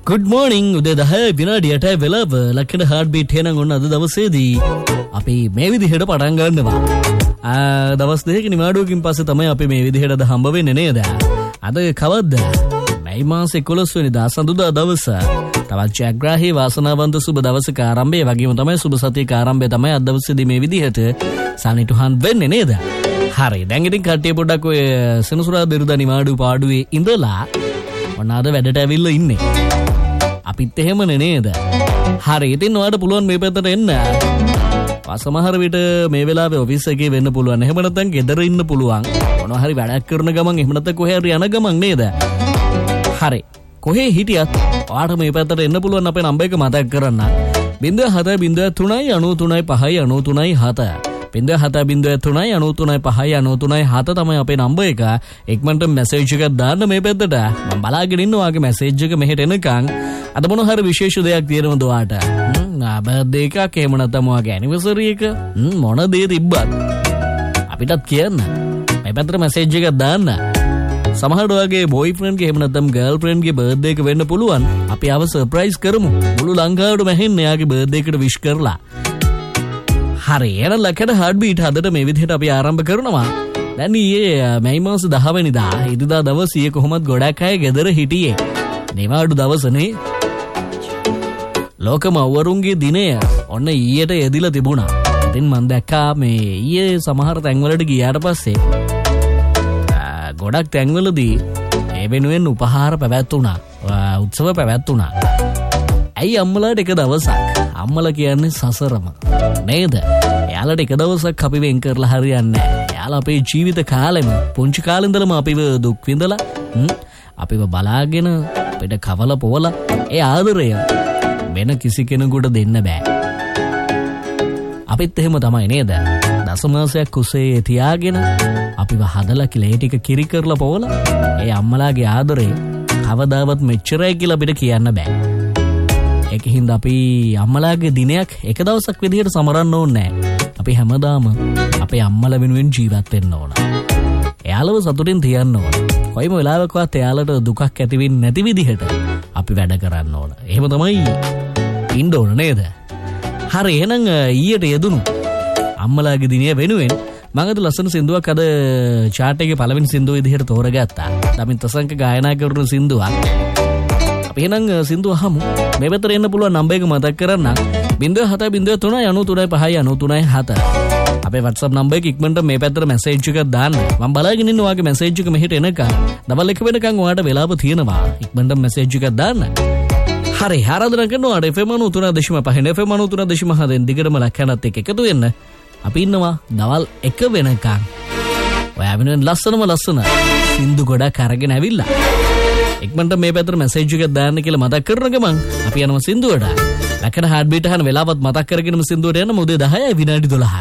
Good morning උදේ 10 විනාඩියට වෙලාව ලක්ෂණ heart beat එකෙන් ඔන්න අද දවසේදී අපි මේ විදිහට පටන් ගන්නවා. දවස් දෙකක නිමාඩුවකින් පස්සේ තමයි අපි මේ විදිහට අද හම්බ වෙන්නේ නේද? අද කවද්ද? මැයි මාසේ 11 වෙනිදා සඳුදා දවස. තවත් ජයග්‍රාහී වාසනාවන්ත සුබ දවසක ආරම්භය වගේම තමයි සුබ සතියක ආරම්භය තමයි අද දවසේදී මේ විදිහට සනිටුහන් වෙන්නේ නේද? හරි. දැන් ඉතින් කට්ටිය පොඩ්ඩක් ඔය සෙනසුරාදා ඉරිදා නිමාඩු පාඩුවේ ඉඳලා ඔන්න අද වැඩට ඇවිල්ලා ඉන්නේ. අපිත් එහෙමනේ නේද? හරි. ඉතින් ඔයාලට පුළුවන් මේ පැත්තට එන්න. සමහර විට මේ වෙලාවේ ඔෆිස් එකේ වෙන්න පුළුවන්. එහෙම නැත්නම් ගෙදර ඉන්න පුළුවන්. මොනවා හරි වැඩක් කරන ගමන් එහෙම නැත්නම් කොහේ හරි යන ගමන් නේද? හරි. කොහේ හිටියත් ඔයාලට මේ පැත්තට එන්න පුළුවන්. අපේ නම්බර් එක මතක් කරන්න. 0703935993 0703935993 තමයි අපේ නම්බර් එක. ඉක්මනට මැසේජ් එකක් දාන්න මේ පැත්තට. මම බලාගෙන ඉන්නවා ඔයාගේ මැසේජ් එක මෙහෙට එනකන්. අද මොන හරි විශේෂ දෙයක් තියෙනවද ඔයාට? බර්ත්ඩේ එකක් එහෙම නැත්නම් ඔයාගේ ඇනිවර්සරි එක මොන දේ තිබ්බත් අපිටත් කියන්න. මේ පැත්තට මැසේජ් එකක් දාන්න. සමහරවිට ඔයාගේ බොයිෆ්‍රෙන්ඩ්ගේ එහෙම නැත්නම් ගර්ල්ෆ්‍රෙන්ඩ්ගේ බර්ත්ඩේ එක වෙන්න පුළුවන්. අපි ආව සර්ප්‍රයිස් කරමු. මුළු ලංකාවටම ඇහෙන්න එයාගේ බර්ත්ඩේ එකට විශ් කරලා. හරි. එහෙනම් ලක්ෂණ heart beat හදට මේ විදිහට අපි ආරම්භ කරනවා. දැන් ඊයේ මැයි මාස 10 වෙනිදා ඉරිදා දවස් ඊයේ කොහොමද ගොඩක් අය ගෙදර හිටියේ. නිවාඩු දවසනේ. ලෝකමවරුන්ගේ දිනය ඔන්න ඊයට එදිලා තිබුණා. ඉතින් මම දැක්කා මේ ඊයේ සමහර තැන්වලට ගියාට පස්සේ ගොඩක් තැන්වලදී ඒ වෙනුවෙන් උපහාර පැවැත්වුණා. උත්සව පැවැත්වුණා. ඇයි අම්මලාට එක දවසක්? අම්මලා කියන්නේ සසරම නේද? එයාලට එක දවසක් අපි වෙන් කරලා හරියන්නේ නැහැ. එයාලා අපේ ජීවිත කාලෙම පුංචි කාලේ ඉඳලම අපිව දුක් විඳලා අපිව බලාගෙන අපිට කවල පොවලා ඒ ආදරය වෙන කිසි කෙනෙකුට දෙන්න බෑ. අපිත් එහෙම තමයි නේද? දසමාසයක් කුසේ තියාගෙන අපිව හදලා කිලේ ටික කිරි කරලා පොවලා ඒ අම්මලාගේ ආදරේ කවදාවත් මෙච්චරයි කියලා අපිට කියන්න බෑ. ඒකින්ද අපි අම්මලාගේ දිනයක් එක දවසක් විදිහට සමරන්න ඕනේ නැහැ. අපි හැමදාම අපේ අම්මලා වෙනුවෙන් ජීවත් වෙන්න ඕන. එයාලව සතුටින් තියන්න ඕන. කොයිම වෙලාවකවත් එයාලට දුකක් ඇති වෙන්නේ නැති විදිහට අපි වැඩ කරන්න ඕන. එහෙම තමයි ඉන්න ඕන නේද? හරි. එහෙනම් ඊයට යෙදුණු අම්මලාගේ දිනය වෙනුවෙන් මම අද ලස්සන සින්දුවක් අද chart එකේ පළවෙනි සින්දුව විදිහට තෝරගත්තා. දමින් තසංක ගායනා කරන සින්දුවක්. අපි එහෙනම් සින්දුව අහමු. මේ පැත්තට එන්න පුළුවන් නම්බර් එක මතක් කරන්න. 0703935993 අපේ WhatsApp නම්බර් එක ඉක්මනට මේ පැත්තට මැසේජ් එකක් දාන්න. මම බලාගෙන ඉන්න ඔයාගේ මැසේජ් එක මෙහෙට එනකන්. ඩබල් එක වෙනකන් ඔයාට වෙලාව තියෙනවා. ඉක්මනට මැසේජ් එකක් දාන්න. හරි. ආරාධනා කරනවා FM 93.5 FM 93.5 දිගටම ලක්ෂණත් එක්ක එකතු වෙන්න. අපි ඉන්නවා දවල් 1 වෙනකන්. ඔයා වෙනුවෙන් ලස්සන සින්දු ගොඩක් අරගෙන ඇවිල්ලා. ඉක්මනට මේ පැත්තට මැසේජ් එකක් දාන්න කියලා මතක් කරන ගමන් අපි යනවා සින්දුවට. ලක්ෂණ heart beat අහන වෙලාවත් මතක් කරගෙනම සින්දුවට යන්න උදේ 10 විනාඩි 12.